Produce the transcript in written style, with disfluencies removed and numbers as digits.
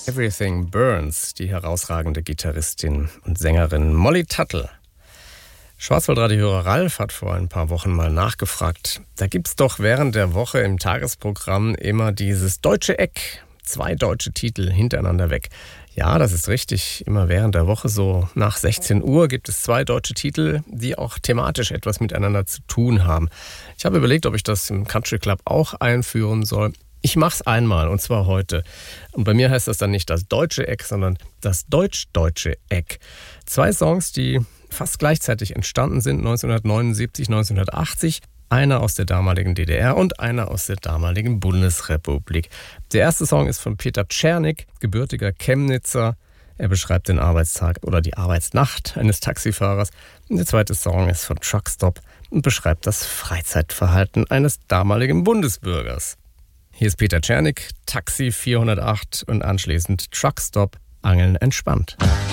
Everything Burns, die herausragende Gitarristin und Sängerin Molly Tuttle. Schwarzwaldradio-Hörer Ralf hat vor ein paar Wochen mal nachgefragt. Da gibt's doch während der Woche im Tagesprogramm immer dieses deutsche Eck. 2 deutsche Titel hintereinander weg. Ja, das ist richtig. Immer während der Woche, so nach 16 Uhr, gibt es 2 deutsche Titel, die auch thematisch etwas miteinander zu tun haben. Ich habe überlegt, ob ich das im Country Club auch einführen soll. Ich mach's einmal, und zwar heute. Und bei mir heißt das dann nicht das deutsche Eck, sondern das deutsch-deutsche Eck. 2 Songs, die fast gleichzeitig entstanden sind, 1979, 1980. Einer aus der damaligen DDR und einer aus der damaligen Bundesrepublik. Der erste Song ist von Peter Czernik, gebürtiger Chemnitzer. Er beschreibt den Arbeitstag oder die Arbeitsnacht eines Taxifahrers. Und der zweite Song ist von Truckstop und beschreibt das Freizeitverhalten eines damaligen Bundesbürgers. Hier ist Peter Czernik, Taxi 408 und anschließend Truckstop, Angeln entspannt.